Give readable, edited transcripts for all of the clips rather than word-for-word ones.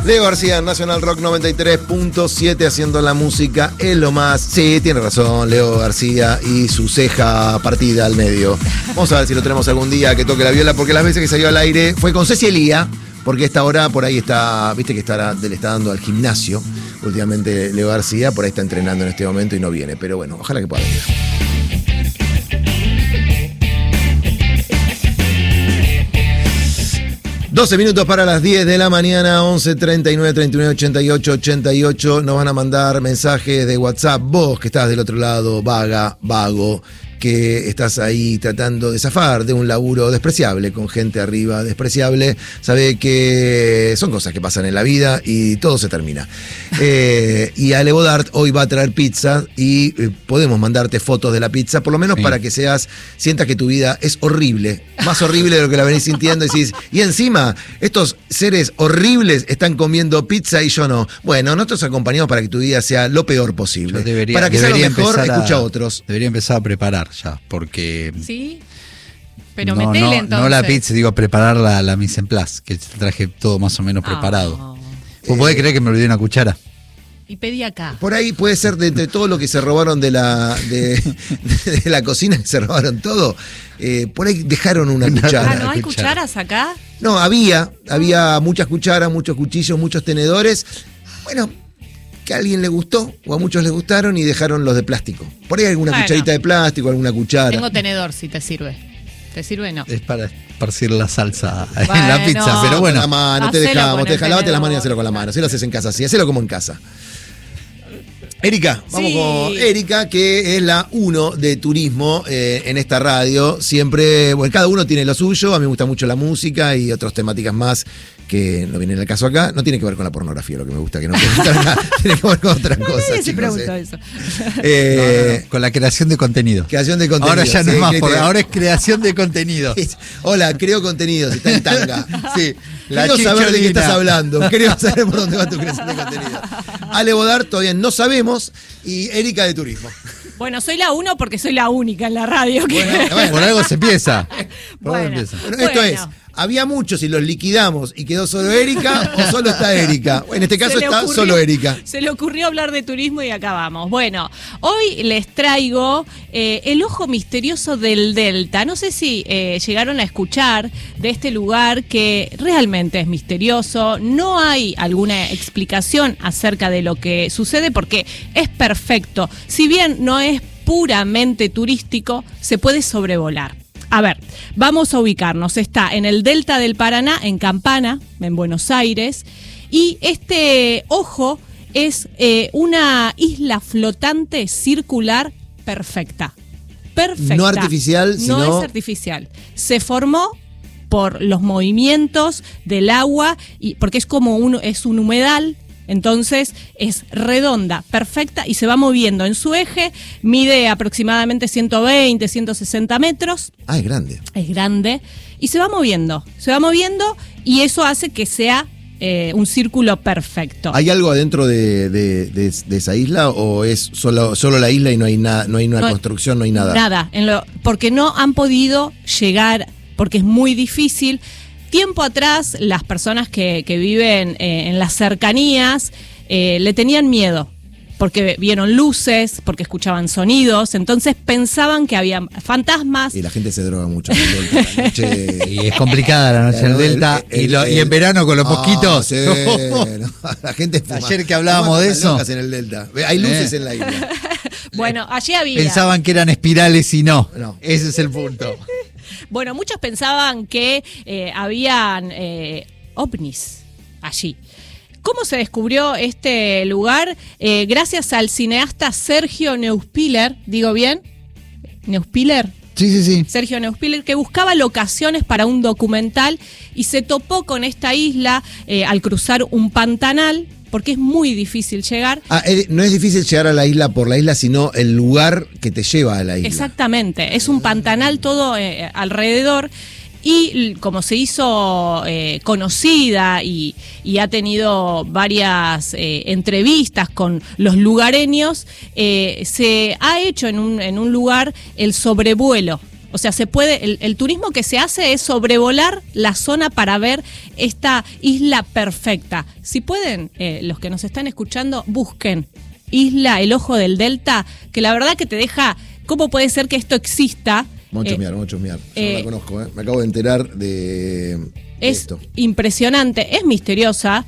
Leo García, Nacional Rock 93.7, haciendo la música es lo más. Sí, tiene razón, Leo García y su ceja partida al medio. Vamos a ver si lo tenemos algún día que toque la viola, porque las veces que salió al aire fue con Ceci Elía, porque esta hora por ahí está, viste que le está dando al gimnasio últimamente Leo García, por ahí está entrenando en este momento y no viene, pero bueno, ojalá que pueda venir. 12 minutos para las 10 de la mañana, 11 39 39 88 88. Nos van a mandar mensajes de WhatsApp. Vos que estás del otro lado, vago, que estás ahí tratando de zafar de un laburo despreciable, con gente arriba despreciable, sabe que son cosas que pasan en la vida y todo se termina. Y Ale Bodart hoy va a traer pizza y podemos mandarte fotos de la pizza, por lo menos para que sientas que tu vida es horrible, más horrible de lo que la venís sintiendo, y encima estos seres horribles están comiendo pizza y yo no. Bueno, nosotros acompañamos para que tu vida sea lo peor posible. Para que sea lo mejor, escucha a otros. Debería empezar a preparar ya, porque... ¿Sí? Pero metele entonces. No la pizza, digo preparar la mise en place, que traje todo más o menos preparado. ¿Vos podés creer que me olvidé una cuchara? Y pedí acá. Por ahí puede ser de todo lo que se robaron de la cocina, que se robaron todo. Por ahí dejaron una cuchara. ¿No hay cucharas acá? No, había muchas cucharas, muchos cuchillos, muchos tenedores. Bueno, que a alguien le gustó, o a muchos les gustaron y dejaron los de plástico. Por ahí alguna cucharita de plástico, alguna cuchara. Tengo tenedor, si te sirve. ¿Te sirve? No. Es para esparcir la salsa en la pizza, pero bueno. La mano, te dejamos, lavate las manos y hacelo con la mano. Si lo haces en casa, sí, hacelo como en casa. Erika, vamos con Erika, que es la 1 de turismo en esta radio. Siempre, bueno, cada uno tiene lo suyo. A mí me gusta mucho la música y otras temáticas más que no vienen al caso acá. No tiene que ver con la pornografía, lo que me gusta, que no tiene que ver con otras cosas. Nadie se preguntó eso. Con la creación de contenido. Creación de contenido. Ahora ya no es más, ahora es creación de contenido. Hola, creo contenidos, está en tanga. Sí. Quiero saber de qué estás hablando. Quiero saber por dónde va tu creación de contenido. Ale Bodart todavía no sabemos, y Erika de turismo. Bueno, soy la 1 porque soy la única en la radio. Bueno, por algo se empieza. Bueno, esto es, había muchos y los liquidamos y quedó solo Erika o solo está Erika. En este caso está solo Erika. Se le ocurrió hablar de turismo y acá vamos. Bueno, hoy les traigo el ojo misterioso del Delta. No sé si llegaron a escuchar de este lugar que realmente es misterioso. No hay alguna explicación acerca de lo que sucede porque es perfecto. Si bien no es puramente turístico, se puede sobrevolar. A ver, vamos a ubicarnos. Está en el Delta del Paraná, en Campana, en Buenos Aires. Y este ojo es una isla flotante circular perfecta. Perfecta. No artificial, sino... No es artificial. Se formó por los movimientos del agua, y porque es como es un humedal. Entonces es redonda, perfecta y se va moviendo en su eje, mide aproximadamente 120, 160 metros. Ah, es grande. Es grande y se va moviendo y eso hace que sea un círculo perfecto. ¿Hay algo adentro de esa isla o es solo la isla y no hay nada, no hay una construcción, no hay nada? Nada, porque no han podido llegar, porque es muy difícil. Tiempo atrás, las personas que viven en las cercanías le tenían miedo, porque vieron luces, porque escuchaban sonidos, entonces pensaban que había fantasmas. Y la gente se droga mucho en el Delta. La noche, y es complicada la noche en el Delta. Y en verano con los mosquitos. Sí, la gente fuma. Ayer que hablábamos de eso. En el Delta. Hay luces en la isla. Bueno, allí había... Pensaban que eran espirales y no. Ese es el punto. Bueno, muchos pensaban que habían ovnis allí. ¿Cómo se descubrió este lugar? Gracias al cineasta Sergio Neuspiller, ¿digo bien? ¿Neuspiller? Sí. Sergio Neuspiller, que buscaba locaciones para un documental y se topó con esta isla al cruzar un pantanal, porque es muy difícil llegar. No es difícil llegar a la isla por la isla, sino el lugar que te lleva a la isla. Exactamente, es un pantanal todo alrededor. Y como se hizo conocida y ha tenido varias entrevistas con los lugareños, se ha hecho en un lugar el sobrevuelo. O sea, se puede, el turismo que se hace es sobrevolar la zona para ver esta isla perfecta. Si pueden, los que nos están escuchando, busquen Isla El Ojo del Delta, que la verdad que te deja, ¿cómo puede ser que esto exista? Mucho miar. Yo no la conozco, me acabo de enterar de esto. Es impresionante, es misteriosa.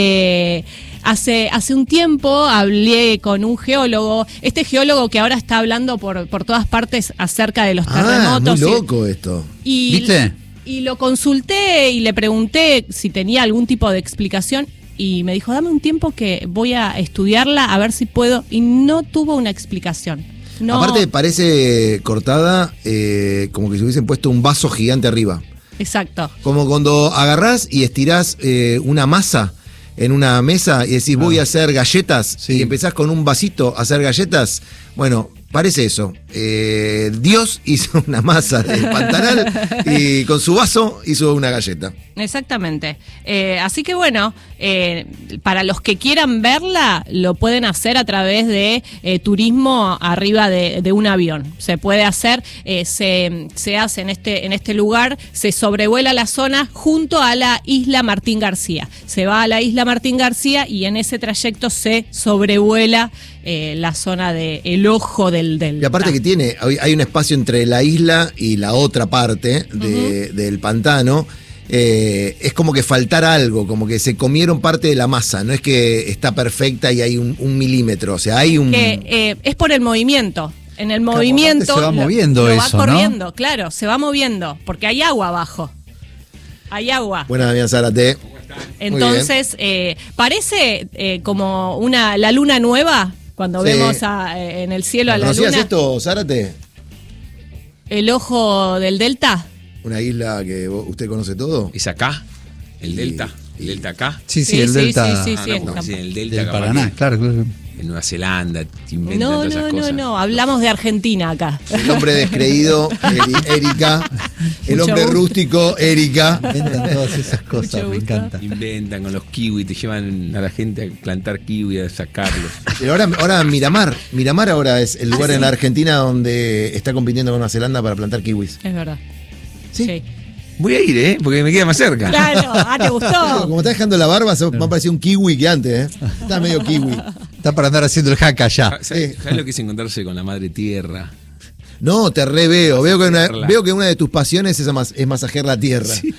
Hace un tiempo hablé con un geólogo, este geólogo que ahora está hablando por todas partes acerca de los terremotos. Muy loco esto. ¿Viste? Y lo consulté y le pregunté si tenía algún tipo de explicación y me dijo, dame un tiempo que voy a estudiarla a ver si puedo, y no tuvo una explicación. No. Aparte parece cortada como que se hubiesen puesto un vaso gigante arriba. Exacto. Como cuando agarrás y estirás una masa en una mesa y decís voy a hacer galletas, sí, y empezás con un vasito a hacer galletas. Bueno, parece eso. Dios hizo una masa de Pantanal y con su vaso hizo una galleta. Exactamente. Así que bueno, para los que quieran verla, lo pueden hacer a través de turismo arriba de un avión. Se puede hacer, se hace en este lugar, se sobrevuela la zona junto a la isla Martín García. Se va a la isla Martín García y en ese trayecto se sobrevuela la zona de El Ojo del Delta. Y aparte que hay un espacio entre la isla y la otra parte del pantano. Es como que faltara algo, como que se comieron parte de la masa, no es que está perfecta y hay un milímetro, o sea, hay un... es por el movimiento. En el movimiento se va moviendo lo eso, va corriendo, ¿no? Claro, se va moviendo, porque hay agua abajo. Hay agua. Buenas, Damián Zárate. Entonces, parece como la luna nueva, cuando vemos en el cielo a la luna. ¿Conocías esto, Zárate? El Ojo del Delta. Una isla que usted conoce todo. ¿Es acá? ¿El Delta? ¿El Delta acá? Sí, el Delta. Sí, No, sí, el Delta del capaz Paraná, que claro. en Nueva Zelanda te inventan todas esas cosas. No, hablamos de Argentina acá. El hombre descreído, Erika. El Mucho hombre gusto. rústico, Erika. Inventan todas esas cosas, Mucho me gusto. encanta. Inventan con los kiwis, te llevan a la gente a plantar kiwi, a sacarlos. Pero ahora Miramar ahora es el lugar en la Argentina donde está compitiendo con Nueva Zelanda para plantar kiwis. Es verdad. Sí. Voy a ir, porque me queda más cerca. Claro, ¿te gustó? Como está dejando la barba, se va a parecer un kiwi que antes, Está medio kiwi. Está para andar haciendo el hack allá. ¿Sabes lo que es encontrarse con la madre tierra? No, te re veo. Veo que una de tus pasiones es masajear la tierra. Sí.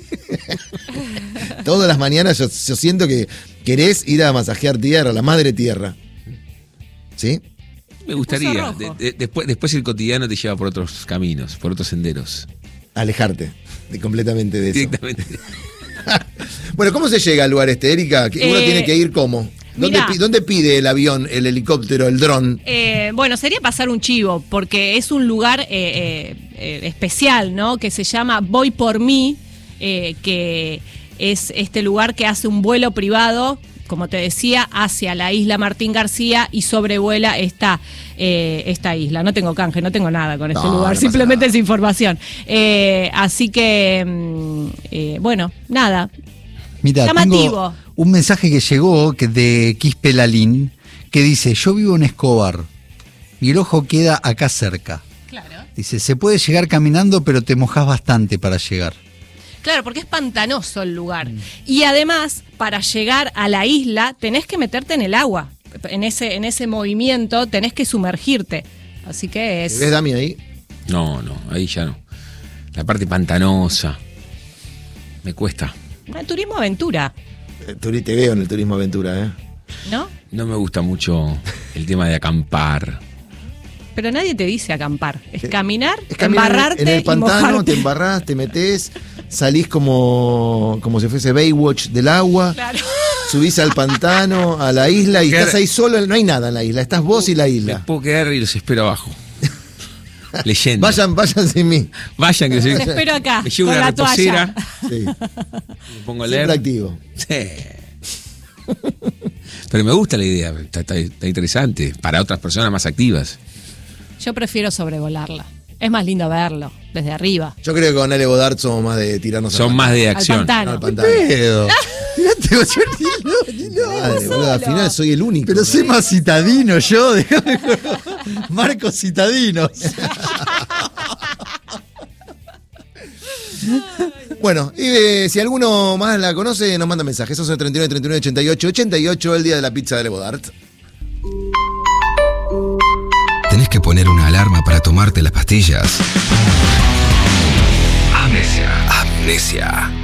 Todas las mañanas yo siento que querés ir a masajear tierra, la madre tierra. ¿Sí? Me gustaría. Después el cotidiano te lleva por otros caminos, por otros senderos. Alejarte completamente de eso. Directamente. Bueno, ¿cómo se llega al lugar Erika? Uno tiene que ir ¿cómo? ¿Dónde pide el avión, el helicóptero, el dron? Bueno, sería pasar un chivo, porque es un lugar especial, ¿no? Que se llama Voy por Mí, que es este lugar que hace un vuelo privado, como te decía, hacia la isla Martín García y sobrevuela esta isla. No tengo canje, no tengo nada con este lugar, no simplemente es información. Así que, bueno, nada. Mira, llamativo. tengo un mensaje que llegó de Quispe Lalín que dice: yo vivo en Escobar y el ojo queda acá cerca. Claro. Dice, se puede llegar caminando, pero te mojás bastante para llegar. Claro, porque es pantanoso el lugar. Y además, para llegar a la isla, tenés que meterte en el agua. En ese movimiento tenés que sumergirte. Así que es... ¿Ves, Dami, ahí? No, ahí ya no. La parte pantanosa. Me cuesta. Turismo aventura, Te veo en el turismo aventura, ¿no? No me gusta mucho el tema de acampar. Pero nadie te dice acampar. Es caminar, Es caminar embarrarte en el y pantano, mojarte. te embarrás, te metés, salís como si fuese Baywatch del agua, Claro. subís al pantano, a la isla y estás ahí solo, no hay nada en la isla, estás vos y la Me isla. puedo quedar y los espero abajo. Leyendo. Vayan sin mí. Vayan que Te espero acá, me llevo con una la toalla. reposera, Sí, me pongo a siempre leer. activo. Sí. Pero me gusta la idea, está interesante. Para otras personas más activas. Yo prefiero sobrevolarla. Es más lindo verlo desde arriba. Yo creo que con Ale Godard somos más de tirarnos Son más de Al acción. pantano. al pantano. Pedo. Mirate, Madre, boludo, al final soy el único. pero soy más citadino yo, déjame. Marcos Citadinos. Bueno, y si alguno más la conoce, nos manda mensajes. Eso es 39 39 88 88, el día de la pizza de Le Bodart. ¿Tenés que poner una alarma para tomarte las pastillas? Amnesia.